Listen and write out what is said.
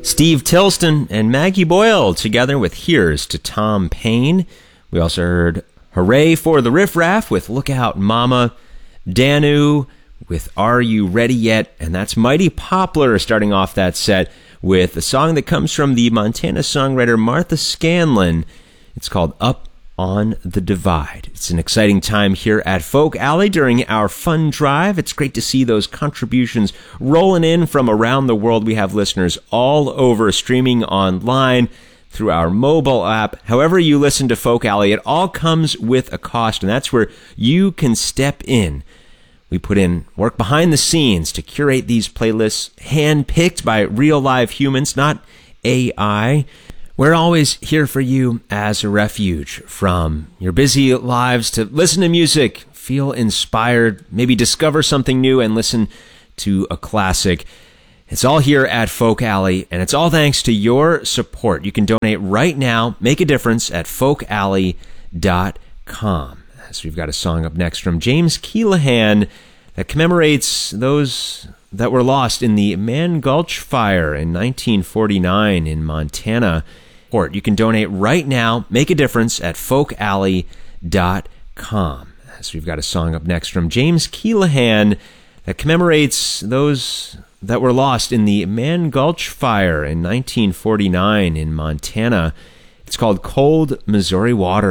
Steve Tilston and Maggie Boyle together with Here's to Tom Paine. We also heard Hooray for the Riff Raff with Look Out Mama, Danu with Are You Ready Yet? And that's Mighty Poplar starting off that set with a song that comes from the Montana songwriter Martha Scanlon. It's called Up on the Divide. It's an exciting time here at Folk Alley during our fun drive. It's great to see those contributions rolling in from around the world. We have listeners all over streaming online through our mobile app. However you listen to Folk Alley, it all comes with a cost, and that's where you can step in. We put in work behind the scenes to curate these playlists, hand-picked by real live humans, not AI. We're always here for you as a refuge from your busy lives to listen to music, feel inspired, maybe discover something new and listen to a classic. It's all here at Folk Alley, and it's all thanks to your support. You can donate right now, make a difference at folkalley.com. So we've got a song up next from James Keelahan that commemorates those that were lost in the Man Gulch Fire in 1949 in Montana. You can donate right now, make a difference at folkalley.com. So we've got a song up next from James Keelahan that commemorates those that were lost in the Man Gulch Fire in 1949 in Montana. It's called Cold Missouri Water.